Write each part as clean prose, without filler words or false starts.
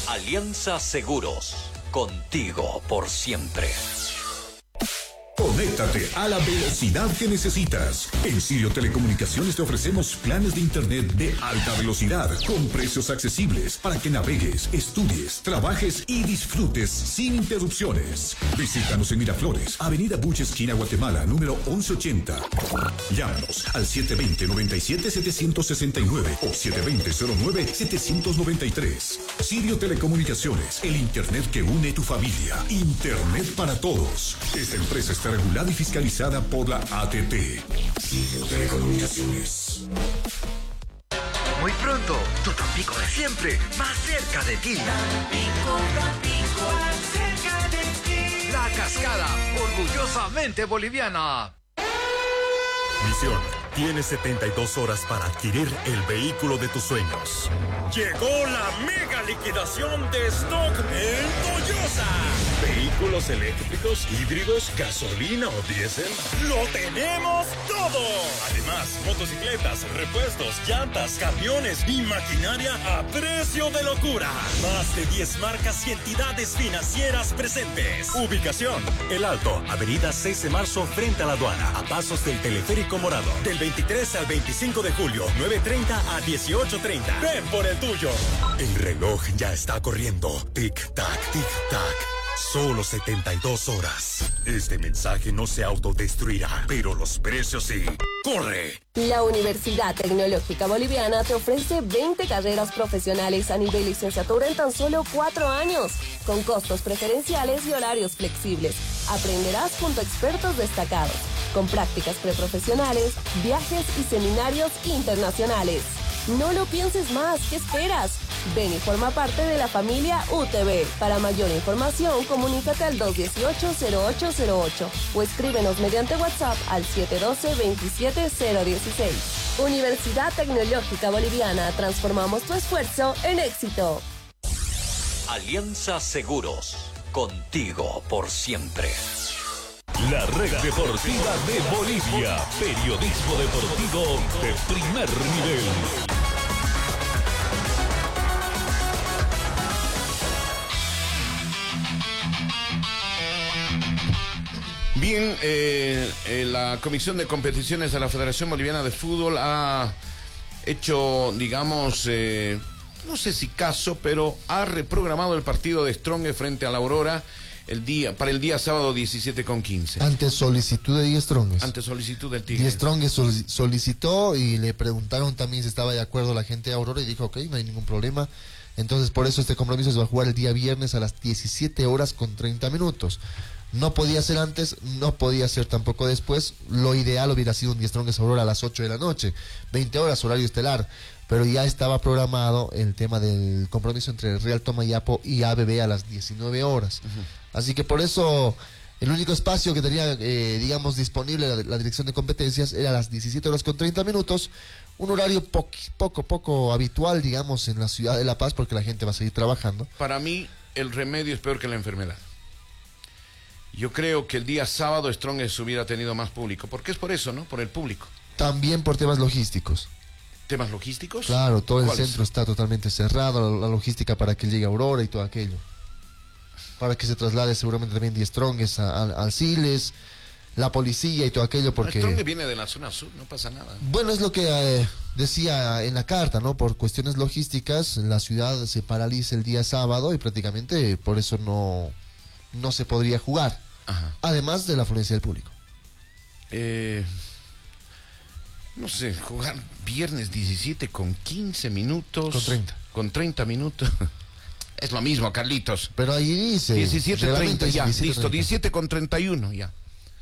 Alianza Seguros, contigo por siempre. Conéctate a la velocidad que necesitas. En Sirio Telecomunicaciones te ofrecemos planes de internet de alta velocidad con precios accesibles para que navegues, estudies, trabajes y disfrutes sin interrupciones. Visítanos en Miraflores, Avenida Buche, esquina Guatemala, número 1180. Llámanos al 720-97-769 o 720-09-793. Sirio Telecomunicaciones, el internet que une tu familia. Internet para todos. Esta empresa está regulada y fiscalizada por la ATT. Sirio Telecomunicaciones. Muy pronto, tu Tampico de siempre, más cerca de ti. Tampico, más cerca de ti. La Cascada, orgullosamente boliviana. Misión: tienes 72 horas para adquirir el vehículo de tus sueños. Llegó la mega liquidación de stock en Toyosa. Vehículos eléctricos, híbridos, gasolina o diésel. ¡Lo tenemos todo! Además, motocicletas, repuestos, llantas, camiones y maquinaria a precio de locura. Más de 10 marcas y entidades financieras presentes. Ubicación: El Alto, Avenida 6 de Marzo, frente a la aduana, a pasos del Teleférico Morado. Del 23 al 25 de julio, 9:30 a 18:30. Ven por el tuyo. El reloj ya está corriendo. Tic-tac, tic-tac. Solo 72 horas. Este mensaje no se autodestruirá, pero los precios sí. ¡Corre! La Universidad Tecnológica Boliviana te ofrece 20 carreras profesionales a nivel licenciatura en tan solo 4 años, con costos preferenciales y horarios flexibles. Aprenderás junto a expertos destacados, con prácticas preprofesionales, viajes y seminarios internacionales. No lo pienses más, ¿qué esperas? Ven y forma parte de la familia UTB. Para mayor información, comunícate al 218-0808 o escríbenos mediante WhatsApp al 712-27016. Universidad Tecnológica Boliviana, transformamos tu esfuerzo en éxito. Alianza Seguros, contigo por siempre. La Red Deportiva de Bolivia. Periodismo deportivo de primer nivel. Bien, la Comisión de Competiciones de la Federación Boliviana de Fútbol ha hecho, digamos, no sé si caso, pero ha reprogramado el partido de Strongest frente a la Aurora para el día sábado 17:15. Ante solicitud de Die Strongest. Ante solicitud del Tigre. Die Strongest solicitó y le preguntaron también si estaba de acuerdo la gente de Aurora y dijo, ok, no hay ningún problema. Entonces, por eso este compromiso se va a jugar el día viernes a las 17:30. No podía ser antes, no podía ser tampoco después. Lo ideal hubiera sido un Die Strongest Aurora a las 8 de la noche, 20 horas, horario estelar. Pero ya estaba programado el tema del compromiso entre Real Tomayapo y ABB a las 19 horas. Así que por eso el único espacio que tenía, digamos, disponible la Dirección de Competencias era a las 17:30. Un horario poco habitual, digamos, en la ciudad de La Paz, porque la gente va a seguir trabajando. Para mí, el remedio es peor que la enfermedad. Yo creo que el día sábado Strongest hubiera tenido más público, porque es por eso, ¿no? Por el público. También por temas logísticos. ¿Temas logísticos? Claro, todo el ¿Cuáles? centro está totalmente cerrado, la logística para que llegue Aurora y todo aquello. Para que se traslade seguramente también Die Strongest al Siles, la policía y todo aquello, porque... Strongest viene de la zona sur, no pasa nada. Bueno, es lo que decía en la carta, ¿no? Por cuestiones logísticas, la ciudad se paraliza el día sábado y prácticamente por eso no se podría jugar. Ajá. Además de la afluencia del público. No sé, jugar viernes 17:15. Con 30 minutos. Es lo mismo, Carlitos. Pero ahí dice... 17:30, ya, 17:30. listo, 17:31, ya.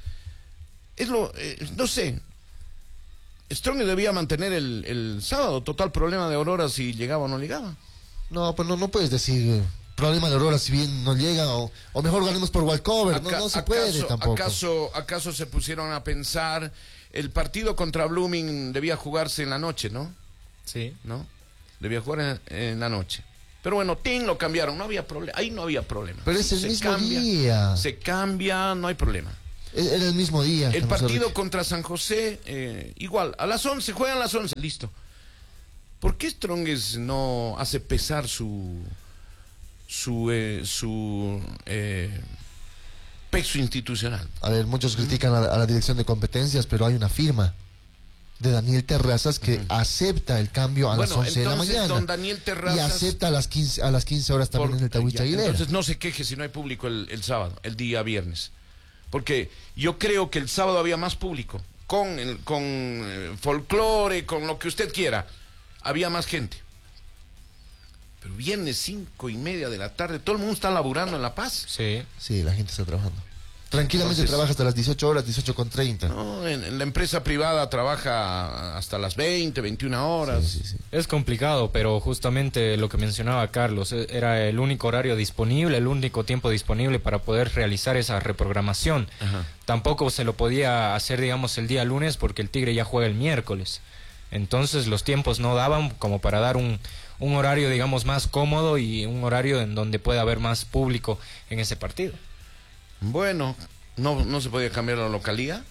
No sé. Strongest debía mantener el sábado. Total problema de Aurora si llegaba o no llegaba. No, pues no puedes decir... problema de Aurora si bien no llega, o mejor ganemos por walkover. No se puede tampoco. ¿Acaso se pusieron a pensar, el partido contra Blooming debía jugarse en la noche, ¿no? Sí. ¿No? Debía jugar en la noche. Pero bueno, lo cambiaron, no había problema, ahí no había problema. Pero es el mismo día. Se cambia, no hay problema. Era el mismo día. El partido contra San José, igual, a las 11, juegan a las 11, listo. ¿Por qué Strongest no hace pesar su peso institucional. A ver, muchos critican a la dirección de competencias, pero hay una firma de Daniel Terrazas que acepta el cambio a las 11 de la mañana. Don Daniel Terrazas, y acepta a las 15 horas también en el Tahuicha Aguilera. Entonces no se queje si no hay público el sábado, el día viernes. Porque yo creo que el sábado había más público. Con folclore, con lo que usted quiera. Había más gente. Pero viernes 5:30 de la tarde, todo el mundo está laburando en La Paz. Sí, la gente está trabajando. Tranquilamente trabaja hasta las 18 horas, 18:30. No, en la empresa privada trabaja hasta las 20, 21 horas. Sí. Es complicado, pero justamente lo que mencionaba Carlos, era el único horario disponible, el único tiempo disponible para poder realizar esa reprogramación. Ajá. Tampoco se lo podía hacer, digamos, el día lunes porque el Tigre ya juega el miércoles. Entonces los tiempos no daban como para dar un horario, digamos, más cómodo y un horario en donde pueda haber más público en ese partido. Bueno, no se podía cambiar la localía.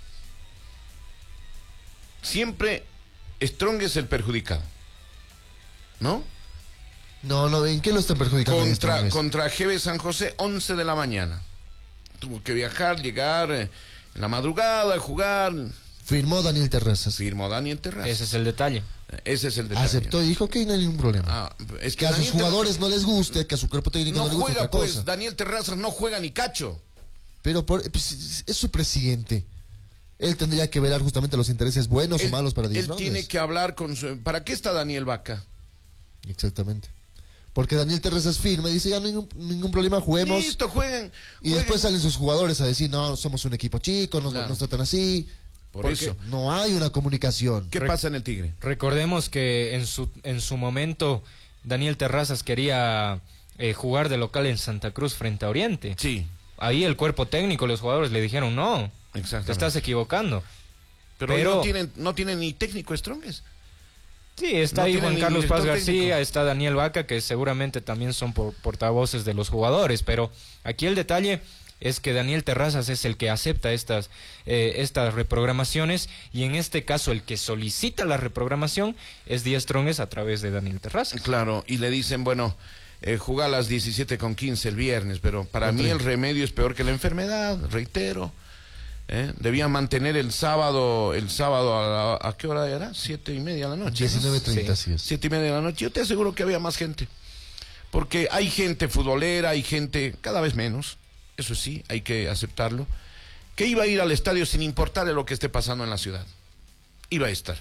Siempre Strong es el perjudicado, ¿no? No, ¿en qué lo están perjudicando? Contra GB San José, 11 de la mañana. Tuvo que viajar, llegar en la madrugada, jugar. Firmó Daniel Terrazas. Ese es el detalle. Aceptó y dijo que no hay ningún problema. Es que a sus jugadores no les guste, que a su cuerpo técnico no les guste otra cosa. Pues Daniel Terrazas no juega ni cacho. Pero pues, es su presidente. Él tendría que velar justamente los intereses buenos o malos para Díaz Strongest. Él tiene que hablar con su... ¿Para qué está Daniel Vaca? Exactamente. Porque Daniel Terrazas firma y dice, ya no hay ningún problema, juguemos. Listo, jueguen. Y después salen sus jugadores a decir, no, somos un equipo chico, nos tratan así. Por eso. No hay una comunicación. ¿Qué pasa en el Tigre? Recordemos que en su momento Daniel Terrazas quería jugar de local en Santa Cruz frente a Oriente. Sí. Ahí el cuerpo técnico, los jugadores le dijeron, no, te estás equivocando. Pero no tienen ni técnico Strongest. Sí, está ahí Juan Carlos Paz García, está Daniel Vaca, que seguramente también son portavoces de los jugadores, pero aquí el detalle es que Daniel Terrazas es el que acepta estas reprogramaciones, y en este caso el que solicita la reprogramación es Díaz Strongest a través de Daniel Terrazas. Claro, y le dicen, bueno, juega a las 17:15 el viernes, pero para mí el remedio es peor que la enfermedad, reitero. Debían mantener el sábado ¿a qué hora era? 7:30 de la noche. 19:30, sí es. 7:30 de la noche. Yo te aseguro que había más gente. Porque hay gente futbolera, hay gente cada vez menos, eso sí, hay que aceptarlo, que iba a ir al estadio sin importarle lo que esté pasando en la ciudad. Iba a estar.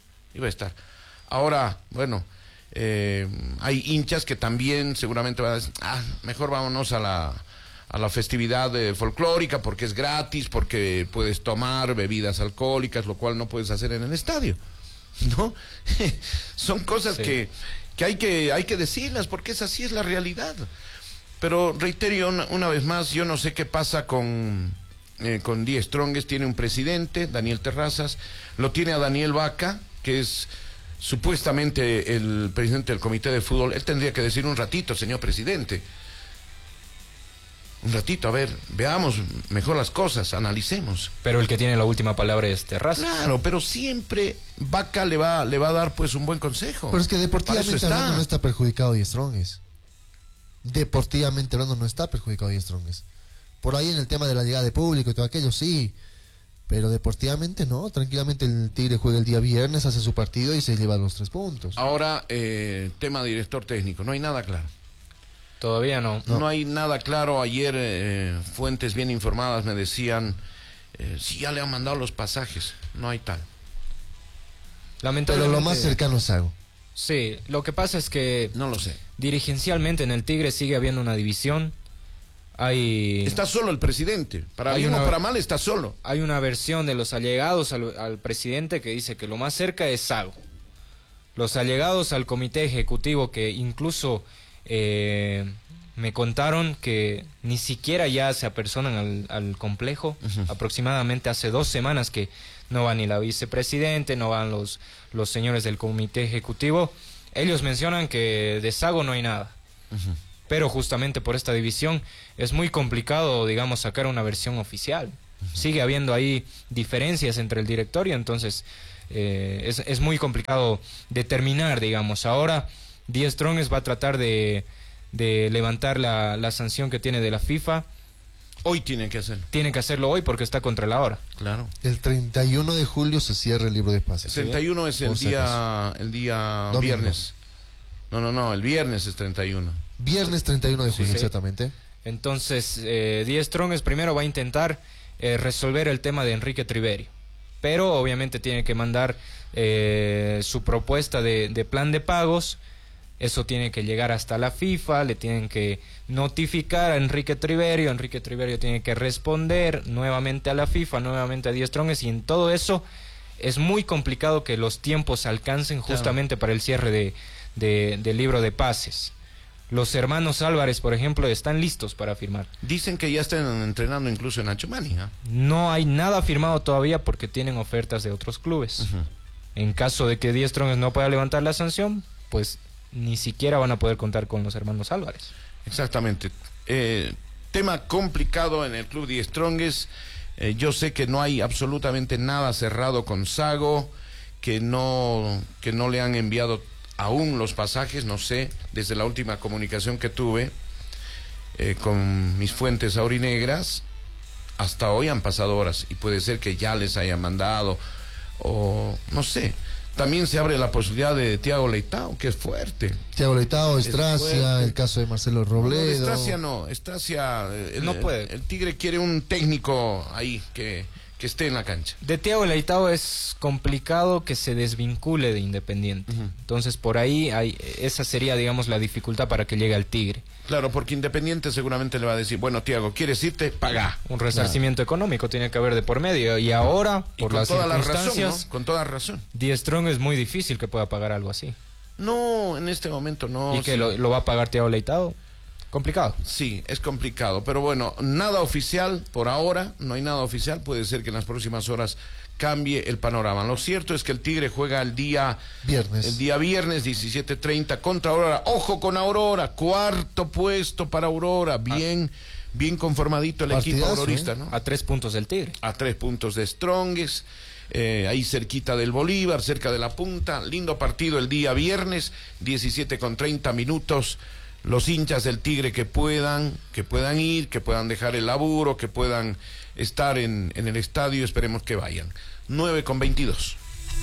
Ahora, bueno, hay hinchas que también seguramente van a decir, mejor vámonos a la festividad folclórica porque es gratis, porque puedes tomar bebidas alcohólicas, lo cual no puedes hacer en el estadio, ¿no? Son cosas que hay que decirlas porque así es la realidad. Pero reitero una vez más, yo no sé qué pasa con Díaz Strongest. Tiene un presidente, Daniel Terrazas, lo tiene a Daniel Vaca, que es supuestamente el presidente del comité de fútbol. Él tendría que decir un ratito, señor presidente. Un ratito, a ver, veamos mejor las cosas, analicemos. Pero el que tiene la última palabra es Terrazas. Claro, pero siempre Vaca le va a dar pues un buen consejo. Pero es que deportivamente hablando no está perjudicado Díaz Strongest. Deportivamente hablando no está perjudicado Díaz Strongest. Por ahí en el tema de la llegada de público y todo aquello, sí. Pero deportivamente no, tranquilamente el Tigre juega el día viernes, hace su partido y se lleva los 3 puntos. Ahora, tema director técnico, no hay nada claro. Todavía no. No hay nada claro. Ayer fuentes bien informadas me decían, si ya le han mandado los pasajes, no hay tal. Lamentablemente. Pero lo más cercano es Sago. Sí, lo que pasa es que... No lo sé. Dirigencialmente en el Tigre sigue habiendo una división. Está solo el presidente. Para bien o para mal está solo. Hay una versión de los allegados al presidente que dice que lo más cerca es Sago. Los allegados al comité ejecutivo que incluso me contaron que ni siquiera ya se apersonan al complejo. Aproximadamente hace 2 semanas que no va ni la vicepresidente, no van los señores del comité ejecutivo. Ellos mencionan que de Sago no hay nada. Pero justamente por esta división es muy complicado, digamos, sacar una versión oficial. Sigue habiendo ahí diferencias entre el directorio, entonces es muy complicado determinar, digamos. Ahora Díaz Strongest va a tratar de de levantar la sanción que tiene de la FIFA. Hoy tienen que hacerlo. Tienen que hacerlo hoy porque está contra la hora. Claro. El 31 de julio se cierra el libro de pases. El 31 es el día Domingo. viernes. No, el viernes es 31. Viernes 31 de julio, Sí. exactamente. Entonces, Die Strongest primero va a intentar resolver el tema de Enrique Triverio. Pero obviamente tiene que mandar su propuesta de plan de pagos. Eso tiene que llegar hasta la FIFA, le tienen que notificar a Enrique Triverio tiene que responder nuevamente a la FIFA, nuevamente a Die Strongest, y en todo eso es muy complicado que los tiempos alcancen justamente para el cierre del libro de pases. Los hermanos Álvarez, por ejemplo, están listos para firmar. Dicen que ya están entrenando incluso en Achumani, ¿eh? No hay nada firmado todavía porque tienen ofertas de otros clubes. En caso de que Die Strongest no pueda levantar la sanción, pues ni siquiera van a poder contar con los hermanos Álvarez. Exactamente. Tema complicado en el club Die Strongest. Yo sé que no hay absolutamente nada cerrado con Sago, que no le han enviado aún los pasajes, no sé, desde la última comunicación que tuve con mis fuentes aurinegras, hasta hoy han pasado horas y puede ser que ya les hayan mandado o no sé. También se abre la posibilidad de Thiago Leitao, que es fuerte. Thiago Leitao, Estracia, el caso de Marcelo Robledo. Estracia no puede. El Tigre quiere un técnico ahí que esté en la cancha. De Thiago Leitao es complicado que se desvincule de Independiente. Entonces por ahí esa sería, digamos, la dificultad para que llegue al Tigre. Claro, porque Independiente seguramente le va a decir, bueno, Thiago, ¿quieres irte? Paga. Un resarcimiento económico tiene que haber de por medio. Y ahora, por las circunstancias, con toda razón. Die Strongest es muy difícil que pueda pagar algo así. No, en este momento no. ¿Y que lo va a pagar Thiago Leitao? Complicado. Sí, es complicado, pero bueno, nada oficial por ahora, no hay nada oficial, puede ser que en las próximas horas cambie el panorama. Lo cierto es que el Tigre juega el día viernes 17:30 contra Aurora. Ojo con Aurora, cuarto puesto para Aurora, bien conformadito el equipo aurorista, ¿no? A 3 puntos del Tigre. A 3 puntos de Strongest. Ahí cerquita del Bolívar, cerca de la punta. Lindo partido el día viernes, 17:30. Los hinchas del Tigre que puedan ir, que puedan dejar el laburo, que puedan estar en el estadio, esperemos que vayan. 9:22.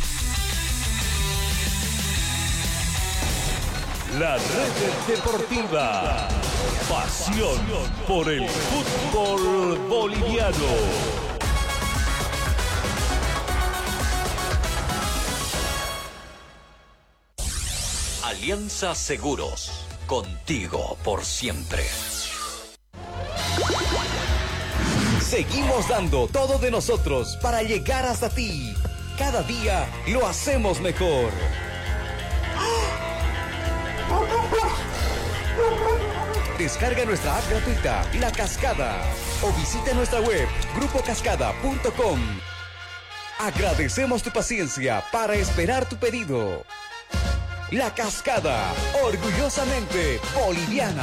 La red deportiva. Pasión por el fútbol boliviano. Alianza Seguros. Contigo por siempre. Seguimos dando todo de nosotros para llegar hasta ti. Cada día lo hacemos mejor. Descarga nuestra app gratuita, La Cascada, o visita nuestra web, grupocascada.com. Agradecemos tu paciencia para esperar tu pedido. La Cascada, orgullosamente boliviana.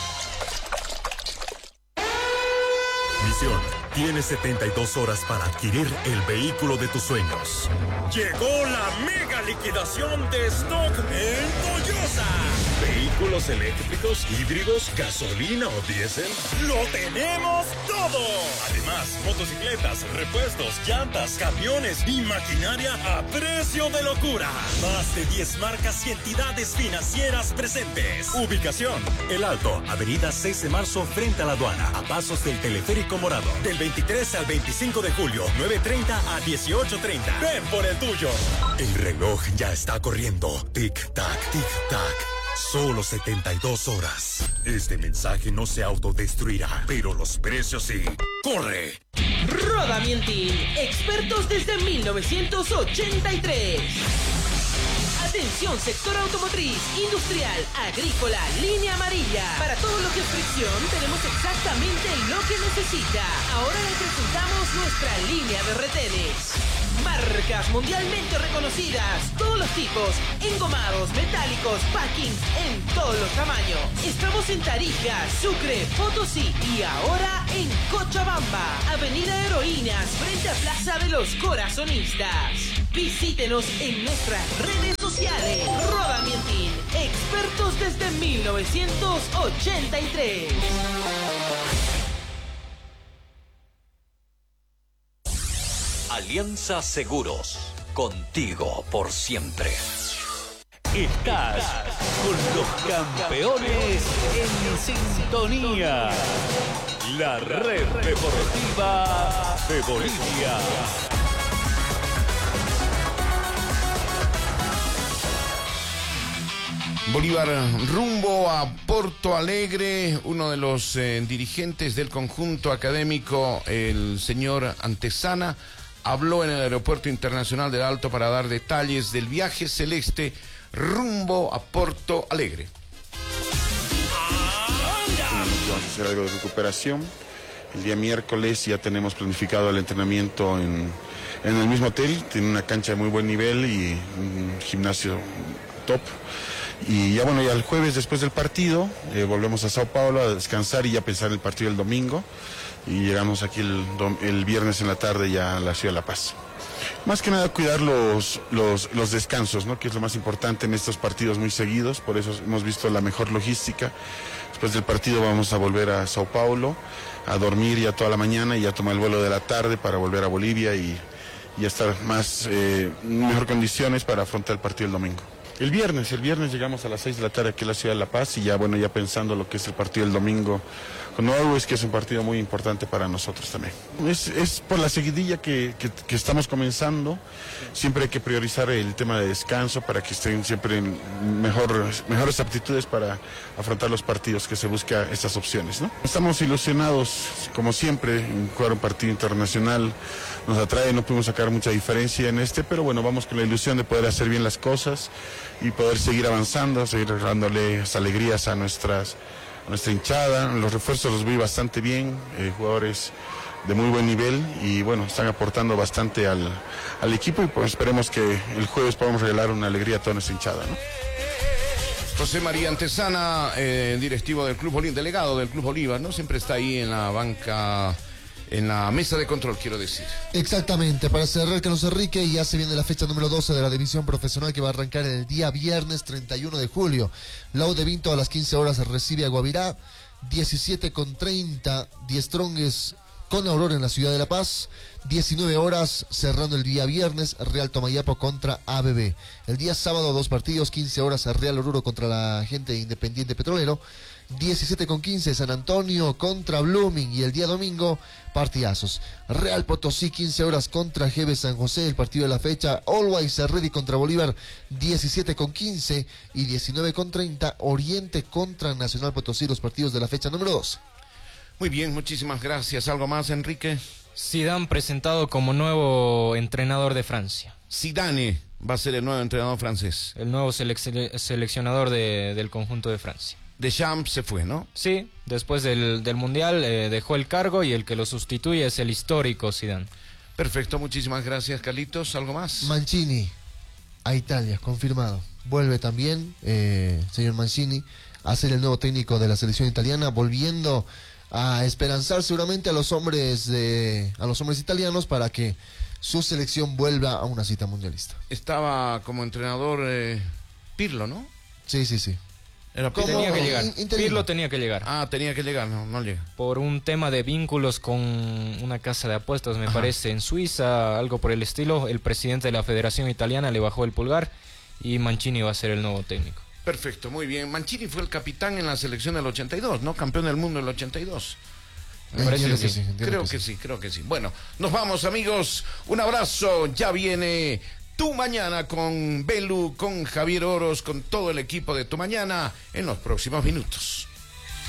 Misión: tienes 72 horas para adquirir el vehículo de tus sueños. Llegó la mega liquidación de stock en Toyosa. Vehículos eléctricos, híbridos, gasolina o diésel. ¡Lo tenemos todo! Además, motocicletas, repuestos, llantas, camiones y maquinaria a precio de locura. Más de 10 marcas y entidades financieras presentes. Ubicación: El Alto, avenida 6 de marzo frente a la aduana, a pasos del teleférico morado. Del 23 al 25 de julio, 9:30 a 18:30. Ven por el tuyo. El reloj ya está corriendo. Tic-tac, tic-tac. Solo 72 horas. Este mensaje no se autodestruirá, pero los precios sí. ¡Corre! Roda Mientín, expertos desde 1983. Atención, sector automotriz, industrial, agrícola, línea amarilla. Para todo lo que es fricción, tenemos exactamente lo que necesita. Ahora le presentamos nuestra línea de retenes. Marcas mundialmente reconocidas, todos los tipos, engomados, metálicos, packings en todos los tamaños. Estamos en Tarija, Sucre, Potosí y ahora en Cochabamba, Avenida Heroínas, frente a Plaza de los Corazonistas. Visítenos en nuestras redes sociales. Roda Mientín, expertos desde 1983. Alianza Seguros, contigo por siempre. Estás con los campeones en sintonía. La red deportiva de Bolivia. Bolívar rumbo a Porto Alegre. Uno de los dirigentes del conjunto académico, el señor Antesana, habló en el Aeropuerto Internacional del Alto para dar detalles del viaje celeste rumbo a Porto Alegre. Vamos a hacer algo de recuperación. El día miércoles ya tenemos planificado el entrenamiento en el mismo hotel. Tiene una cancha de muy buen nivel y un gimnasio top. Y ya bueno, ya el jueves después del partido volvemos a Sao Paulo a descansar y ya pensar en el partido del domingo. Y llegamos aquí el viernes en la tarde ya a la ciudad de La Paz. Más que nada cuidar los descansos, ¿no? Que es lo más importante en estos partidos muy seguidos, por eso hemos visto la mejor logística. Después del partido vamos a volver a Sao Paulo, a dormir ya toda la mañana y a tomar el vuelo de la tarde para volver a Bolivia y estar en mejor condiciones para afrontar el partido el domingo. El viernes llegamos a las 6 de la tarde aquí en la ciudad de La Paz y ya pensando lo que es el partido del domingo con Always, que es un partido muy importante para nosotros también. Es por la seguidilla que estamos comenzando. Siempre hay que priorizar el tema de descanso para que estén siempre en mejores aptitudes para afrontar los partidos, que se busca estas opciones, ¿no? Estamos ilusionados, como siempre, en jugar un partido internacional. Nos atrae, no pudimos sacar mucha diferencia en pero bueno, vamos con la ilusión de poder hacer bien las cosas y poder seguir avanzando, seguir dándole alegrías a nuestra hinchada. Los refuerzos los vi bastante bien, jugadores de muy buen nivel y bueno, están aportando bastante al equipo y pues esperemos que el jueves podamos regalar una alegría a toda nuestra hinchada, ¿no? José María Antesana, directivo del Club Bolívar, delegado del Club Bolívar, ¿no? Siempre está ahí en la banca, en la mesa de control, quiero decir. Exactamente, para cerrar, Carlos Enrique, ya se viene la fecha número 12 de la división profesional que va a arrancar el día viernes 31 de julio. La U de Vinto a las 15 horas recibe a Guavirá, 17:30, Die Strongest con Aurora en la ciudad de La Paz, 19 horas cerrando el día viernes, Real Tomayapo contra ABB. El día sábado 2 partidos, 15 horas Real Oruro contra la gente Independiente Petrolero, 17:15 San Antonio contra Blooming y el día domingo partidazos. Real Potosí 15 horas contra GB San José, el partido de la fecha. Always Ready contra Bolívar 17:15 y 19:30 Oriente contra Nacional Potosí, los partidos de la fecha número 2. Muy bien, muchísimas gracias. ¿Algo más, Enrique? Zidane presentado como nuevo entrenador de Francia. Zidane va a ser el nuevo entrenador francés. El nuevo seleccionador del conjunto de Francia. Deschamps se fue, ¿no? Sí, después del Mundial dejó el cargo y el que lo sustituye es el histórico Zidane. Perfecto, muchísimas gracias, Carlitos. ¿Algo más? Mancini a Italia, confirmado. Vuelve también, señor Mancini, a ser el nuevo técnico de la selección italiana, volviendo a esperanzar seguramente a los hombres italianos para que su selección vuelva a una cita mundialista. Estaba como entrenador Pirlo, ¿no? Sí. Tenía que llegar. Pirlo tenía que llegar. Ah, tenía que llegar, no llega. Por un tema de vínculos con una casa de apuestas, me parece, en Suiza, algo por el estilo. El presidente de la Federación Italiana le bajó el pulgar y Mancini va a ser el nuevo técnico. Perfecto, muy bien. Mancini fue el capitán en la selección del 82, ¿no? Campeón del mundo del 82. Me parece que sí. Creo que sí. Bueno, nos vamos, amigos. Un abrazo. Ya viene Tu Mañana con Belu, con Javier Oros, con todo el equipo de Tu Mañana en los próximos minutos.